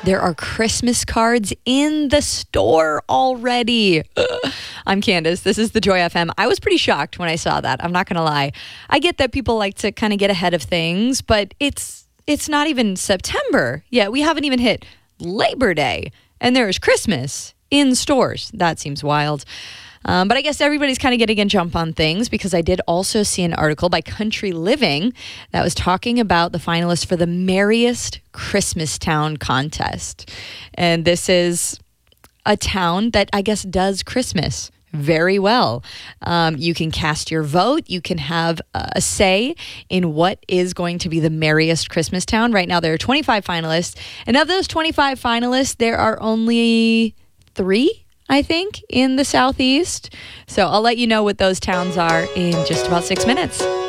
There are Christmas cards in the store already. I'm Candace. This is the Joy FM. I was pretty shocked when I saw that. I'm not going to lie. I get that people like to kind of get ahead of things, but it's not even September yet. We haven't even hit Labor Day, and there's Christmas in stores. That seems wild. But I guess everybody's kind of getting a jump on things because I did also see an article by Country Living that was talking about the finalists for the Merriest Christmas Town contest. And this is a town that I guess does Christmas very well. You can cast your vote. You can have a say in what is going to be the merriest Christmas town. Right now, there are 25 finalists. And of those 25 finalists, there are only 3, I think, in the Southeast. So I'll let you know what those towns are in just about 6 minutes.